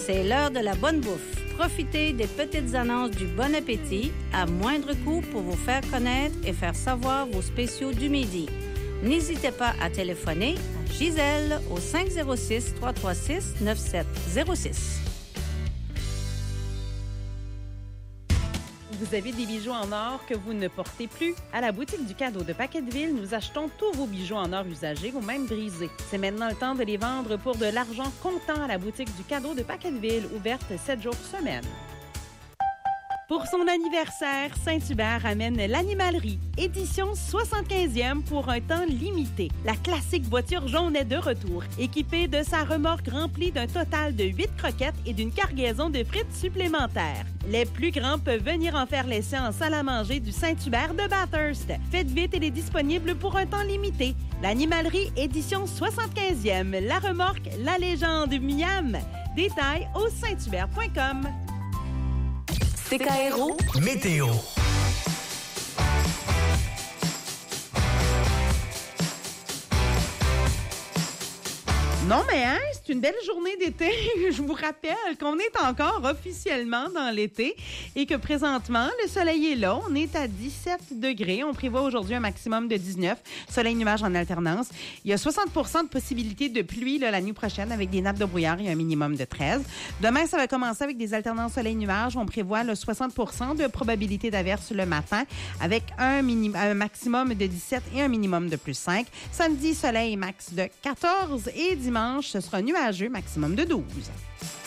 C'est l'heure de la bonne bouffe. Profitez des petites annonces du Bon Appétit à moindre coût pour vous faire connaître et faire savoir vos spéciaux du midi. N'hésitez pas à téléphoner à Gisèle au 506-336-9706. Vous avez des bijoux en or que vous ne portez plus? À la boutique du cadeau de Paquetteville, nous achetons tous vos bijoux en or usagés ou même brisés. C'est maintenant le temps de les vendre pour de l'argent comptant à la boutique du cadeau de Paquetteville, ouverte 7 jours semaine. Pour son anniversaire, Saint-Hubert amène l'Animalerie, édition 75e pour un temps limité. La classique voiture jaune est de retour, équipée de sa remorque remplie d'un total de 8 croquettes et d'une cargaison de frites supplémentaires. Les plus grands peuvent venir en faire l'essai en salle à manger du Saint-Hubert de Bathurst. Faites vite, elle est disponible pour un temps limité. L'Animalerie, édition 75e. La remorque, la légende Miam. Détails au sainthubert.com. CKRO Météo. Non, mais hein, c'est une belle journée d'été. Je vous rappelle qu'on est encore officiellement dans l'été et que présentement, le soleil est là. On est à 17 degrés. On prévoit aujourd'hui un maximum de 19. Soleil-nuage en alternance. Il y a 60% de possibilité de pluie là, la nuit prochaine avec des nappes de brouillard et un minimum de 13. Demain, ça va commencer avec des alternances soleil-nuage. On prévoit là, 60% de probabilité d'averse le matin avec un maximum de 17 et un minimum de plus 5. Samedi, soleil max de 14 et dimanche, ce sera nuageux, maximum de 12.